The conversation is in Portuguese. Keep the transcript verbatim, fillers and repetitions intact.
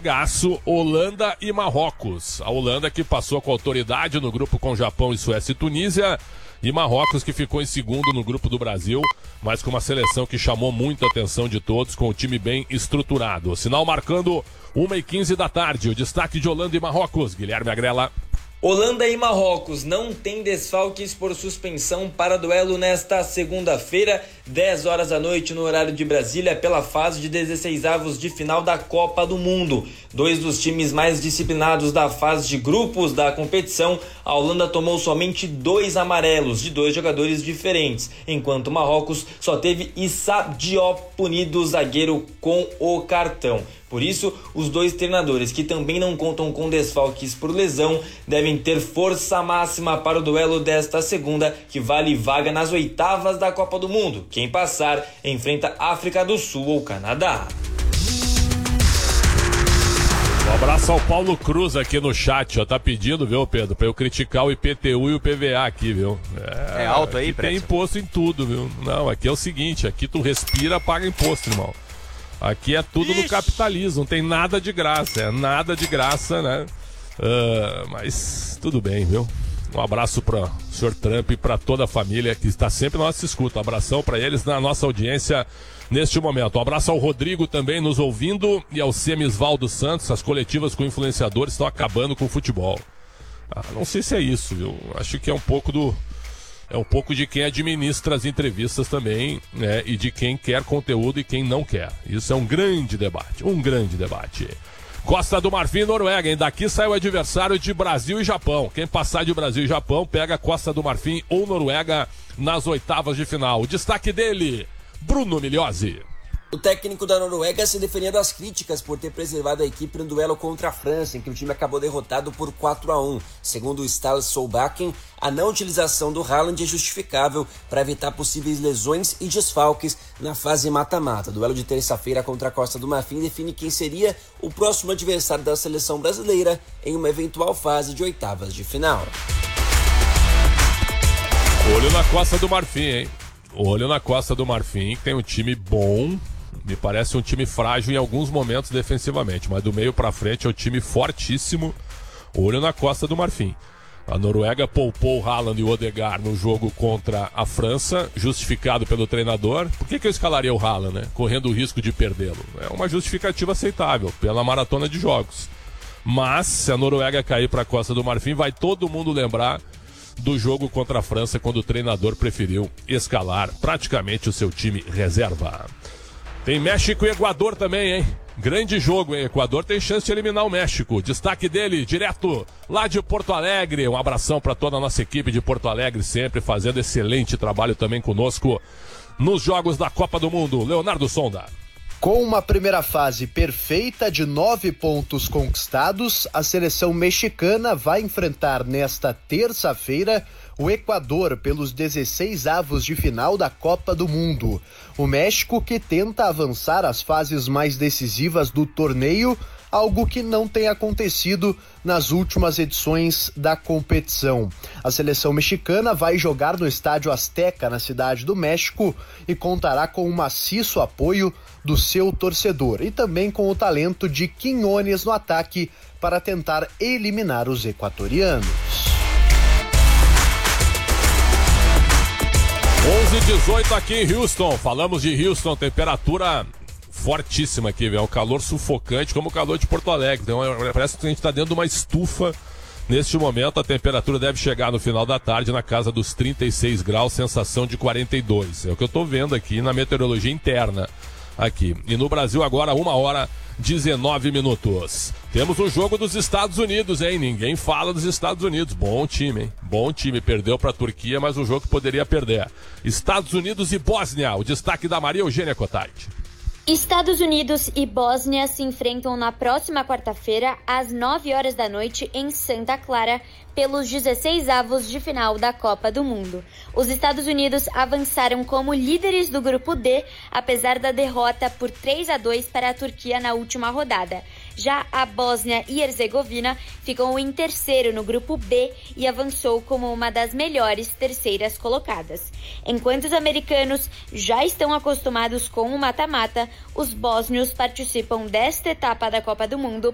jogaço, Holanda e Marrocos. A Holanda que passou com autoridade no grupo com Japão e Suécia e Tunísia, e Marrocos que ficou em segundo no grupo do Brasil, mas com uma seleção que chamou muito a atenção de todos, com o time bem estruturado. O sinal marcando uma e quinze da tarde, o destaque de Holanda e Marrocos. Guilherme Agrela. Holanda e Marrocos não tem desfalques por suspensão para duelo nesta segunda-feira, dez horas da noite no horário de Brasília, pela fase de dezesseisavos de final da Copa do Mundo. Dois dos times mais disciplinados da fase de grupos da competição, a Holanda tomou somente dois amarelos de dois jogadores diferentes, enquanto o Marrocos só teve Issa Diop punido, zagueiro, com o cartão. Por isso, os dois treinadores, que também não contam com desfalques por lesão, devem ter força máxima para o duelo desta segunda, que vale vaga nas oitavas da Copa do Mundo. Quem passar enfrenta África do Sul ou Canadá. Um abraço ao Paulo Cruz aqui no chat, ó, tá pedindo, viu, Pedro, pra eu criticar o I P T U e o P V A aqui, viu? É, é alto aí, Tem imposto em tudo, viu? Não, aqui é o seguinte, aqui tu respira, paga imposto, irmão. Aqui é tudo Ixi. no capitalismo, não tem nada de graça, é nada de graça, né? Uh, mas tudo bem, viu? Um abraço para o senhor Trump e para toda a família que está sempre na nossa escuta. Um abração para eles na nossa audiência neste momento. Um abraço ao Rodrigo também nos ouvindo e ao Semisvaldo Santos. As coletivas com influenciadores estão acabando com o futebol. Ah, não sei se é isso, viu? Acho que é um pouco do... É um pouco de quem administra as entrevistas também, né? E de quem quer conteúdo e quem não quer. Isso é um grande debate, um grande debate. Costa do Marfim e Noruega, hein? Daqui sai o adversário de Brasil e Japão. Quem passar de Brasil e Japão pega Costa do Marfim ou Noruega nas oitavas de final. O destaque dele, Bruno Migliozzi. O técnico da Noruega se defendeu das críticas por ter preservado a equipe no duelo contra a França, em que o time acabou derrotado por quatro a um. Segundo o Ståle Solbakken, a não utilização do Haaland é justificável para evitar possíveis lesões e desfalques na fase mata-mata. O duelo de terça-feira contra a Costa do Marfim define quem seria o próximo adversário da seleção brasileira em uma eventual fase de oitavas de final. Olho na Costa do Marfim, hein? Olho na Costa do Marfim, que tem um time bom. Me parece um time frágil em alguns momentos defensivamente, mas do meio pra frente é um time fortíssimo. Olho na Costa do Marfim. A Noruega poupou o Haaland e o Odegaard no jogo contra a França, justificado pelo treinador. Por que que eu escalaria o Haaland, né? Correndo o risco de perdê-lo. É uma justificativa aceitável pela maratona de jogos. Mas, se a Noruega cair pra Costa do Marfim, vai todo mundo lembrar do jogo contra a França, quando o treinador preferiu escalar praticamente o seu time reserva. Tem México e Equador também, hein? Grande jogo, hein? Equador tem chance de eliminar o México. Destaque dele, direto lá de Porto Alegre. Um abração para toda a nossa equipe de Porto Alegre, sempre fazendo excelente trabalho também conosco nos jogos da Copa do Mundo. Leonardo Sonda. Com uma primeira fase perfeita de nove pontos conquistados, a seleção mexicana vai enfrentar nesta terça-feira o Equador pelos dezesseis avos de final da Copa do Mundo. O México, que tenta avançar às fases mais decisivas do torneio, algo que não tem acontecido nas últimas edições da competição. A seleção mexicana vai jogar no Estádio Azteca, na Cidade do México, e contará com um maciço apoio do seu torcedor e também com o talento de Quiñones no ataque para tentar eliminar os equatorianos. onze e dezoito aqui em Houston. Falamos de Houston, temperatura fortíssima aqui, velho. Um calor sufocante, como o calor de Porto Alegre. Então, parece que a gente está dentro de uma estufa. Neste momento, a temperatura deve chegar no final da tarde na casa dos trinta e seis graus, sensação de quarenta e dois. É o que eu estou vendo aqui na meteorologia interna. Aqui. E no Brasil agora, uma hora dezenove minutos. Temos um jogo dos Estados Unidos, hein? Ninguém fala dos Estados Unidos. Bom time, hein? Bom time. Perdeu para a Turquia, mas um jogo que poderia perder. Estados Unidos e Bósnia. O destaque da Maria Eugênia Cotarte. Estados Unidos e Bósnia se enfrentam na próxima quarta-feira, às nove horas da noite, em Santa Clara, pelos dezesseis avos de final da Copa do Mundo. Os Estados Unidos avançaram como líderes do grupo D, apesar da derrota por três a dois para a Turquia na última rodada. Já a Bósnia e Herzegovina ficou em terceiro no grupo B e avançou como uma das melhores terceiras colocadas. Enquanto os americanos já estão acostumados com o mata-mata, os bósnios participam desta etapa da Copa do Mundo